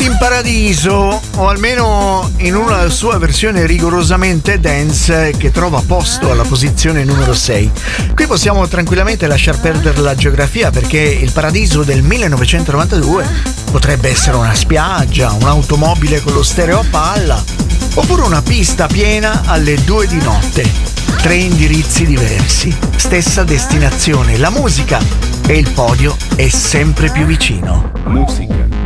Benvenuti in paradiso, o almeno in una sua versione rigorosamente dance che trova posto alla posizione numero 6. Qui possiamo tranquillamente lasciar perdere la geografia, perché il paradiso del 1992 potrebbe essere una spiaggia, un'automobile con lo stereo a palla, oppure una pista piena alle 2 di notte. 3 indirizzi diversi, stessa destinazione. La musica e il podio è sempre più vicino. Musica,